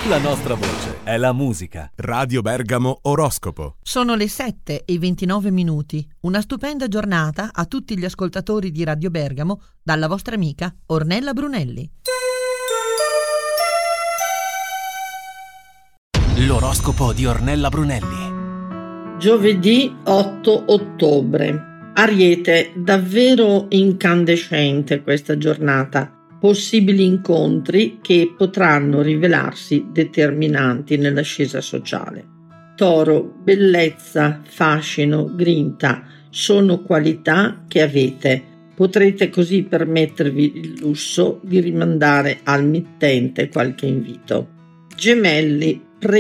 La nostra voce è la musica. Radio Bergamo Oroscopo. Sono le 7:29. Una stupenda giornata a tutti gli ascoltatori di Radio Bergamo dalla vostra amica Ornella Brunelli. L'oroscopo di Ornella Brunelli. Giovedì 8 ottobre. Ariete, davvero incandescente questa giornata. Possibili incontri che potranno rivelarsi determinanti nell'ascesa sociale. Toro, bellezza, fascino, grinta sono qualità che avete. Potrete così permettervi il lusso di rimandare al mittente qualche invito. Gemelli,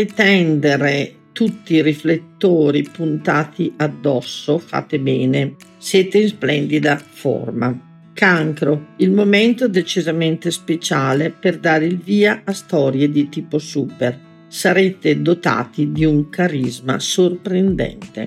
pretendere tutti i riflettori puntati addosso, fate bene, siete in splendida forma. Cancro, il momento decisamente speciale per dare il via a storie di tipo super. Sarete dotati di un carisma sorprendente.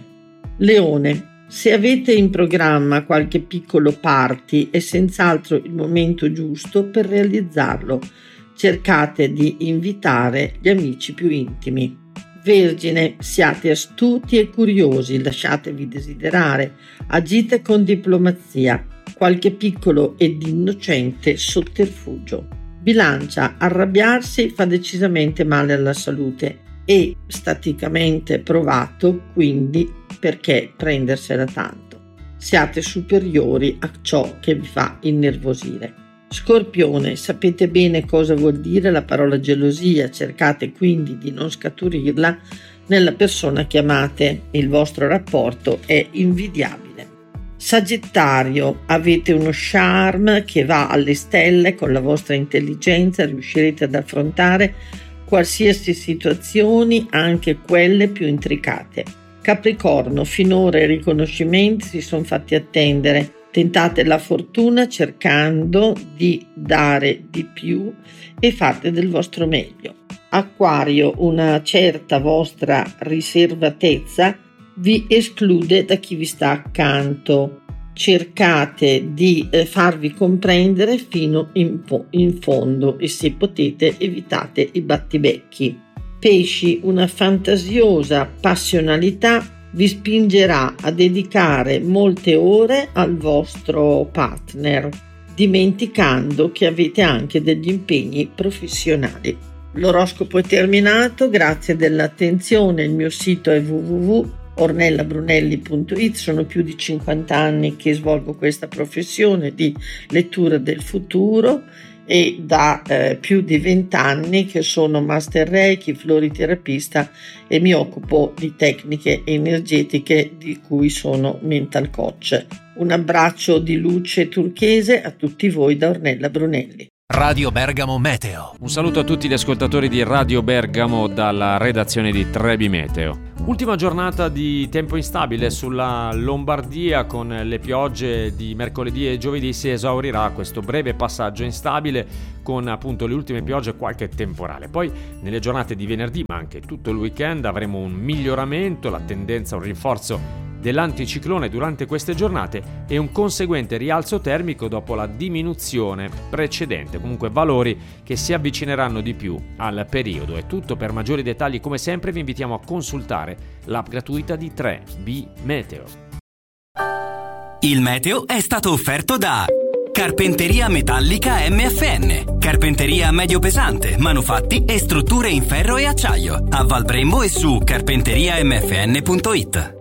Leone, se avete in programma qualche piccolo party è senz'altro il momento giusto per realizzarlo. Cercate di invitare gli amici più intimi. Vergine, siate astuti e curiosi, lasciatevi desiderare, agite con diplomazia, qualche piccolo ed innocente sotterfugio. Bilancia, arrabbiarsi fa decisamente male alla salute e staticamente provato, quindi perché prendersela tanto? Siate superiori a ciò che vi fa innervosire. Scorpione, sapete bene cosa vuol dire la parola gelosia, cercate quindi di non scaturirla nella persona che amate, il vostro rapporto è invidiabile. Sagittario, avete uno charme che va alle stelle, con la vostra intelligenza riuscirete ad affrontare qualsiasi situazioni, anche quelle più intricate. Capricorno, finora i riconoscimenti si sono fatti attendere. Tentate la fortuna cercando di dare di più e fate del vostro meglio. Acquario, una certa vostra riservatezza vi esclude da chi vi sta accanto. Cercate di farvi comprendere fino in fondo e se potete evitate i battibecchi. Pesci, una fantasiosa passionalità vi spingerà a dedicare molte ore al vostro partner, dimenticando che avete anche degli impegni professionali. L'oroscopo è terminato, grazie dell'attenzione, il mio sito è www.ornellabrunelli.it, sono più di 50 anni che svolgo questa professione di lettura del futuro e da più di 20 anni che sono master reiki, floriterapista e mi occupo di tecniche energetiche di cui sono mental coach. Un abbraccio di luce turchese a tutti voi da Ornella Brunelli. Radio Bergamo Meteo. Un saluto a tutti gli ascoltatori di Radio Bergamo dalla redazione di Trebi Meteo. Ultima giornata di tempo instabile sulla Lombardia, con le piogge di mercoledì e giovedì si esaurirà questo breve passaggio instabile con appunto le ultime piogge e qualche temporale. Poi nelle giornate di venerdì ma anche tutto il weekend avremo un miglioramento, la tendenza a un rinforzo dell'anticiclone durante queste giornate e un conseguente rialzo termico dopo la diminuzione precedente, comunque valori che si avvicineranno di più al periodo. È tutto, per maggiori dettagli come sempre vi invitiamo a consultare l'app gratuita di 3B Meteo. Il meteo è stato offerto da Carpenteria Metallica MFN, carpenteria medio pesante, manufatti e strutture in ferro e acciaio, a Val Brembo e su carpenteriamfn.it.